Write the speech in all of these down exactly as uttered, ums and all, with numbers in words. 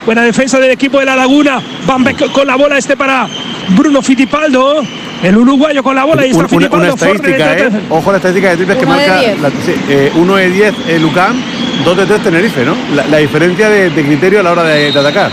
Buena defensa del equipo de La Laguna. Van Beek con la bola, este para Bruno Fittipaldo. El uruguayo con la bola y está una, una estadística, eh. Ojo a la estadística de triples que marca uno de diez eh, Lucán, dos de tres Tenerife, ¿no? La, la diferencia de, de criterio a la hora de, de atacar.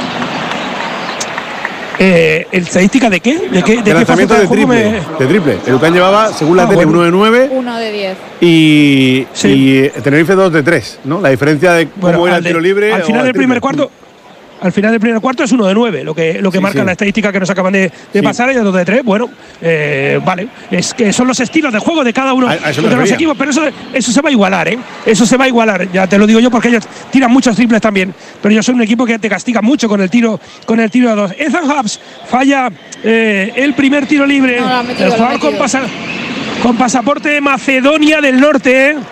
Eh, ¿Estadística de qué? ¿De qué? ¿De, de lanzamiento de triple, me... de triple. El Lucán llevaba, según la ah, tele, bueno. uno de nueve. uno de diez. Y, sí. y Tenerife dos de tres, ¿no? La diferencia de cómo bueno, era el tiro libre. Al final del primer cuarto. Al final del primer cuarto es uno de nueve, lo que, lo que sí, marca sí. la estadística que nos acaban de, de sí. pasar, y dos de tres. Bueno, eh, vale, es que son los estilos de juego de cada uno a, a de los equipos, pero eso, eso se va a igualar, ¿eh? Eso se va a igualar, ya te lo digo yo, porque ellos tiran muchos triples también, pero ellos son un equipo que te castiga mucho con el tiro con el tiro a dos. Ethan Habbs falla eh, el primer tiro libre, no, metido, el jugador con, pasa, con pasaporte de Macedonia del Norte, ¿eh?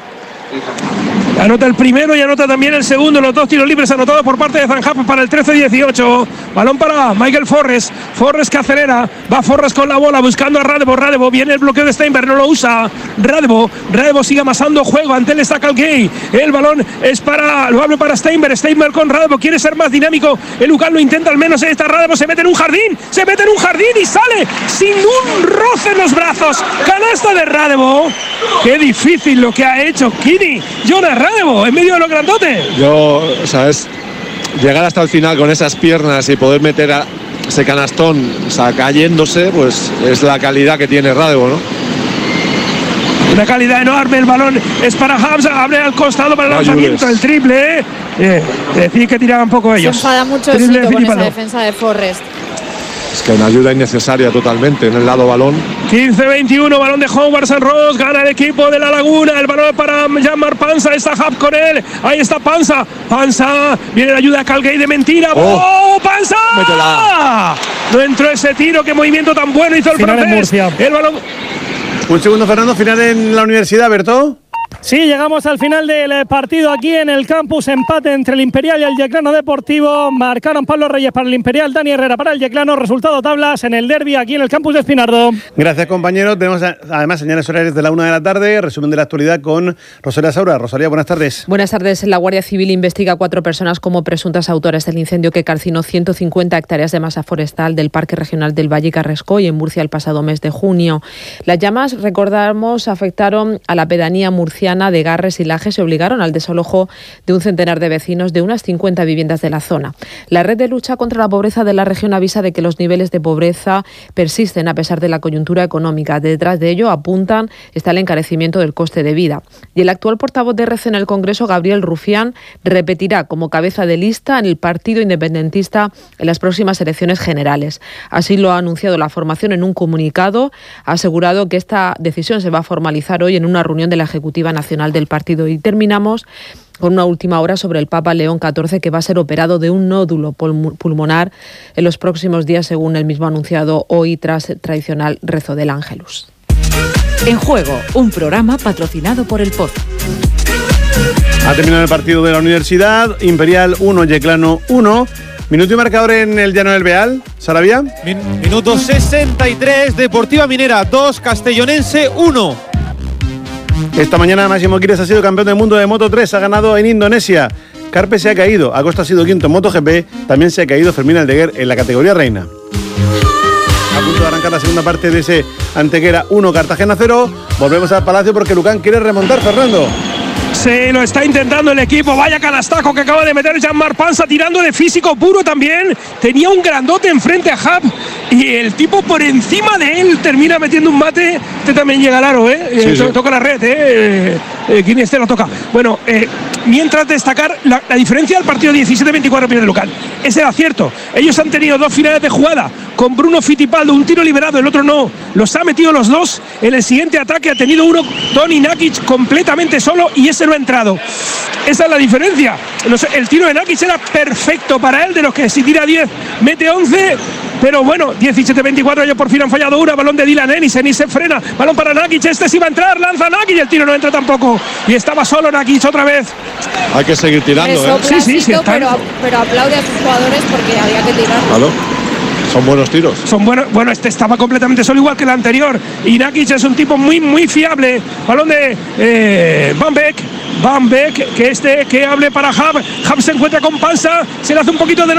Anota el primero y anota también el segundo. Los dos tiros libres anotados por parte de Ethan Habbs para el trece dieciocho. Balón para Michael Forrest. Forrest que acelera. Va Forrest con la bola buscando a Radebo. Radebo viene el bloqueo de Steinberg. No lo usa. Radebo. Radebo sigue amasando juego. Ante él está Calgay. El balón es para. Lo abre para Steinberg. Steinberg con Radebo. Quiere ser más dinámico. El Lucán lo intenta al menos. Está Radebo. Se mete en un jardín. Se mete en un jardín y sale sin un roce en los brazos. Canasta de Radebo. Qué difícil lo que ha hecho Kini. Jonas Radebo en medio de los grandotes. Yo, ¿sabes? Llegar hasta el final con esas piernas y poder meter a ese canastón, o sea, cayéndose, pues es la calidad que tiene Radebo, ¿no? Una calidad enorme. El balón es para Habbs. Abre al costado para el lanzamiento. El triple. Eh, decir que tiraban poco ellos. Se enfada mucho el Sito con esa defensa de Forrest. Es que una ayuda innecesaria totalmente en el lado balón. quince veintiuno, balón de Howard San Ross, gana el equipo de La Laguna, el balón para Jean-Marc Panza, está Habbs con él, ahí está Panza, Panza, viene la ayuda de Calgay de mentira, ¡oh, oh Panza! Métela. No entró ese tiro, qué movimiento tan bueno hizo el final francés. El balón. Un segundo, Fernando, final en la universidad, ¿Berto? Sí, llegamos al final del partido aquí en el campus. Empate entre el Imperial y el Yeclano Deportivo. Marcaron Pablo Reyes para el Imperial, Dani Herrera para el Yeclano. Resultado tablas en el derbi aquí en el campus de Espinardo. Gracias, compañero. Tenemos además señales horarias de la una de la tarde. Resumen de la actualidad con Rosalía Saura. Rosalía, buenas tardes. Buenas tardes. La Guardia Civil investiga a cuatro personas como presuntas autoras del incendio que calcinó ciento cincuenta hectáreas de masa forestal del Parque Regional del Valle Carrascoy en Murcia el pasado mes de junio. Las llamas, recordamos, afectaron a la pedanía murciana de Garres y Lajes y obligaron al desalojo de un centenar de vecinos de unas cincuenta viviendas de la zona. La red de lucha contra la pobreza de la región avisa de que los niveles de pobreza persisten a pesar de la coyuntura económica. Detrás de ello, apuntan, está el encarecimiento del coste de vida. Y el actual portavoz de R C en el Congreso, Gabriel Rufián, repetirá como cabeza de lista en el Partido Independentista en las próximas elecciones generales. Así lo ha anunciado la formación en un comunicado. Ha asegurado que esta decisión se va a formalizar hoy en una reunión de la Ejecutiva Nacional del partido. Y terminamos con una última hora sobre el Papa León catorce, que va a ser operado de un nódulo pulmonar en los próximos días, según el mismo anunciado hoy tras el tradicional rezo del Ángelus. En Juego, un programa patrocinado por el Pozo. Ha terminado el partido de la Universidad. Imperial uno, Yeclano uno. Minuto y marcador en el Llano del Beal. ¿Sarabia? Min- minuto sesenta y tres. Deportiva Minera dos, Castellonense uno. Esta mañana Máximo Quires ha sido campeón del mundo de Moto tres, ha ganado en Indonesia. Carpe se ha caído, Acosta ha sido quinto en MotoGP, también se ha caído Fermín Aldeguer en la categoría reina. A punto de arrancar la segunda parte de ese Antequera uno, Cartagena cero. Volvemos al Palacio porque Lucán quiere remontar, Fernando. Sí, lo está intentando el equipo. Vaya canastaco que acaba de meter Jean-Marc Panza, tirando de físico puro también. Tenía un grandote enfrente a Habbs y el tipo por encima de él termina metiendo un mate. Este también llega al aro, ¿eh? Sí, sí. Toca la red, ¿eh? eh ¿Quién este lo toca? Bueno, eh, mientras destacar la, la diferencia del partido diecisiete veinticuatro pierde el local. Ese era cierto. Ellos han tenido dos finales de jugada con Bruno Fittipaldo, un tiro liberado, el otro no. Los ha metido los dos. En el siguiente ataque ha tenido uno Toni Nakic completamente solo y ese no ha entrado. Esa es la diferencia. El tiro de Nakic era perfecto para él, de los que si tira diez mete once. Pero bueno, diecisiete veinticuatro, ellos por fin han fallado una. Balón de Dylan Ennis, Ennis se frena. Balón para Nakic, este sí va a entrar, lanza Nakic y el tiro no entra tampoco. Y estaba solo Nakic otra vez. Hay que seguir tirando, ¿eh? Sí, sí, sí. Pero, pero aplaude a sus jugadores porque había que tirar. ¿Aló? Son buenos tiros. Son buenos. Bueno, este estaba completamente solo, igual que el anterior. Y Nakic es un tipo muy, muy fiable. Balón de eh, Van Beek. Van Beek, que este, que hable para Hub. Hub se encuentra con Pansa. Se le hace un poquito de